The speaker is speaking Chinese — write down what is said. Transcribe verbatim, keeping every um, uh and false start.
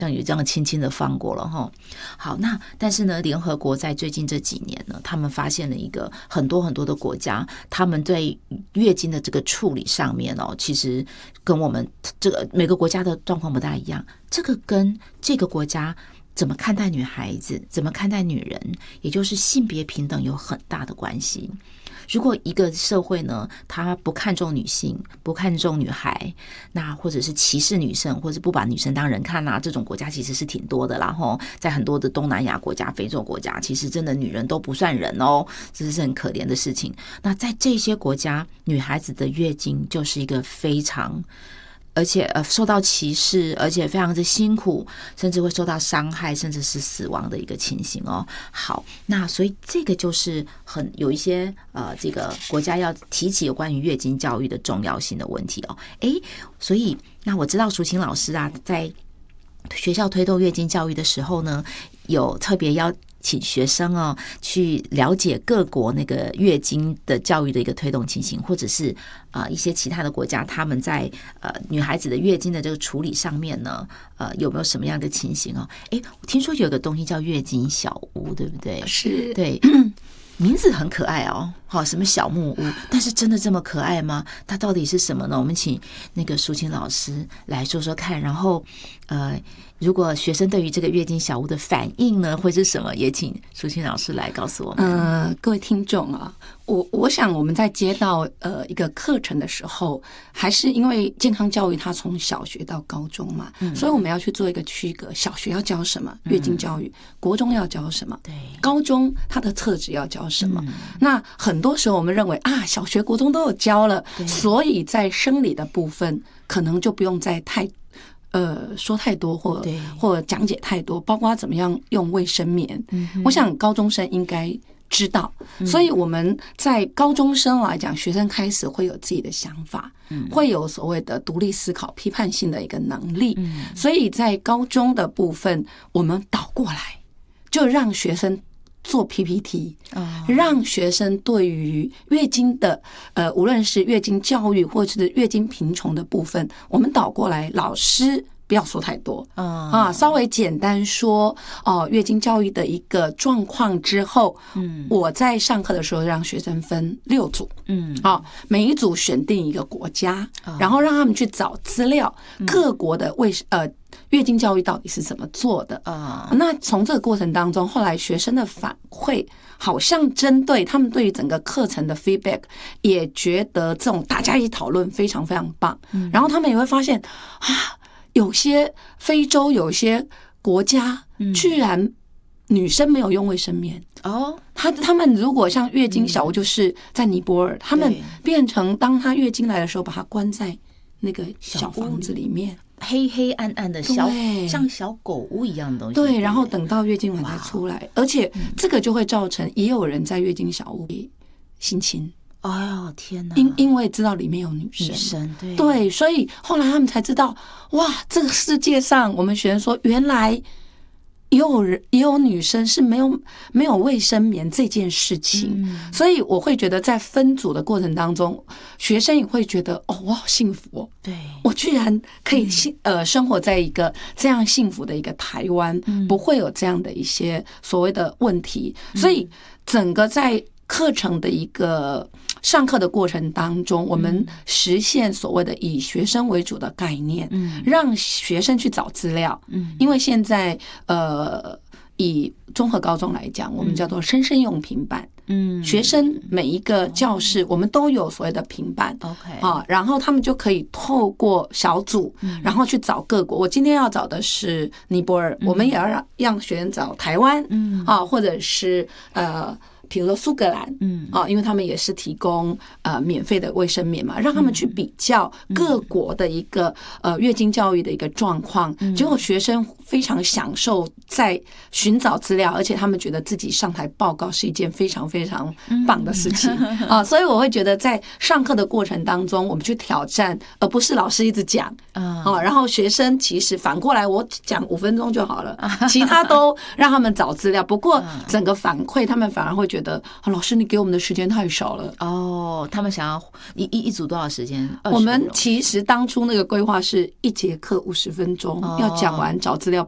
像有这样轻轻的放过了哈。好，那但是呢，联合国在最近这几年呢，他们发现了一个很多很多的国家，他们对月经的这个处理上面哦，其实跟我们这个每个国家的状况不大一样。这个跟这个国家怎么看待女孩子，怎么看待女人，也就是性别平等有很大的关系。如果一个社会呢，他不看重女性，不看重女孩，那或者是歧视女生，或者不把女生当人看啊，这种国家其实是挺多的啦齁。在很多的东南亚国家、非洲国家，其实真的女人都不算人哦，这是很可怜的事情。那在这些国家，女孩子的月经就是一个非常而且呃受到歧视，而且非常的辛苦，甚至会受到伤害，甚至是死亡的一个情形哦。好，那所以这个就是很有一些呃这个国家要提起有关于月经教育的重要性的问题哦。诶，所以那我知道淑琴老师啊，在学校推动月经教育的时候呢，有特别要请学生哦去了解各国那个月经的教育的一个推动情形，或者是啊、呃、一些其他的国家他们在呃女孩子的月经的这个处理上面呢，呃有没有什么样的情形哦？诶，我听说有个东西叫月经小屋，对不对？ 是， 对。名字很可爱哦，好，什么小木屋，但是真的这么可爱吗？它到底是什么呢？我们请那个淑琴老师来说说看，然后呃，如果学生对于这个月经小屋的反应呢，会是什么？也请淑琴老师来告诉我们。 呃，各位听众啊，我我想我们在接到呃一个课程的时候，还是因为健康教育它从小学到高中嘛，嗯、所以我们要去做一个区隔，小学要教什么月经教育，嗯、国中要教什么，对，高中它的特质要教什么。嗯、那很多时候我们认为啊，小学、国中都有教了，所以在生理的部分可能就不用再太。呃，说太多或或讲解太多，包括怎么样用卫生棉，嗯、我想高中生应该知道。嗯、所以我们在高中生来讲，学生开始会有自己的想法，嗯、会有所谓的独立思考、批判性的一个能力。嗯、所以在高中的部分，我们倒过来，就让学生做 P P T， 让学生对于月经的呃，无论是月经教育或者是月经贫穷的部分，我们倒过来，老师不要说太多啊，稍微简单说哦，月经教育的一个状况之后，嗯，我在上课的时候让学生分六组，嗯，好，每一组选定一个国家，然后让他们去找资料，各国的卫呃。月经教育到底是怎么做的啊？那从这个过程当中，后来学生的反馈好像针对他们对于整个课程的 feedback， 也觉得这种大家一起讨论非常非常棒。然后他们也会发现啊，有些非洲有些国家居然女生没有用卫生棉哦。他他们如果像月经小屋，就是在尼泊尔，他们变成当她月经来的时候，把她关在那个小房子里面。 黑黑暗暗的小像小狗屋一样的东西， 对，然后等到月经完才出来，而且这个就会造成也有人在月经小屋里性侵。 哎呦天哪！ 因因为知道里面有女生， 女生对对，所以后来他们才知道，哇，这个世界上，我们学生说，原来也有人也有女生是没有没有卫生棉这件事情，嗯、所以我会觉得在分组的过程当中，学生也会觉得哦，我好幸福哦，对，我居然可以幸呃生活在一个这样幸福的一个台湾，嗯、不会有这样的一些所谓的问题，嗯、所以整个在课程的一个上课的过程当中，我们实现所谓的以学生为主的概念，嗯，让学生去找资料，嗯，因为现在呃，以综合高中来讲，我们叫做生生用平板，嗯，学生每一个教室我们都有所谓的平板 ，OK 啊，然后他们就可以透过小组，然后去找各国。我今天要找的是尼泊尔，我们也要让让学生找台湾，嗯啊，或者是呃。比如说苏格兰，嗯啊，因为他们也是提供呃免费的卫生棉嘛，让他们去比较各国的一个呃月经教育的一个状况，结果学生非常享受在寻找资料，而且他们觉得自己上台报告是一件非常非常棒的事情啊，所以我会觉得在上课的过程当中，我们去挑战，而不是老师一直讲啊，然后学生其实反过来我讲五分钟就好了，其他都让他们找资料，不过整个反馈他们反而会觉得。的、啊、老师你给我们的时间太少了哦，他们想要一一一组多少时间？ 我们其实当初那个规划是一节课五十分钟，哦、要讲完找资料